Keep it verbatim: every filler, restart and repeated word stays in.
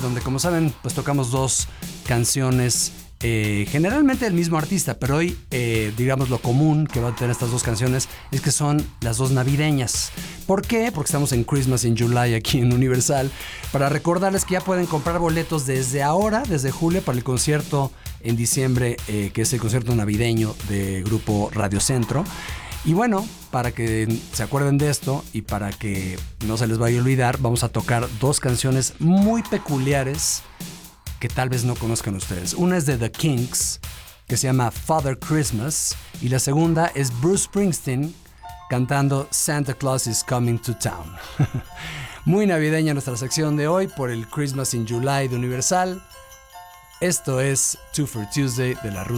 donde, como saben, pues tocamos dos canciones, eh, generalmente del mismo artista, pero hoy, eh, digamos, lo común que va a tener estas dos canciones es que son las dos navideñas. ¿Por qué? Porque estamos en Christmas in July aquí en Universal, para recordarles que ya pueden comprar boletos desde ahora, desde julio, para el concierto en diciembre, eh, que es el concierto navideño de Grupo Radio Centro. Y bueno, para que se acuerden de esto y para que no se les vaya a olvidar, vamos a tocar dos canciones muy peculiares que tal vez no conozcan ustedes. Una es de The Kinks, que se llama Father Christmas, y la segunda es Bruce Springsteen cantando Santa Claus is Coming to Town. Muy navideña nuestra sección de hoy por el Christmas in July de Universal. Esto es Two for Tuesday de la Ruta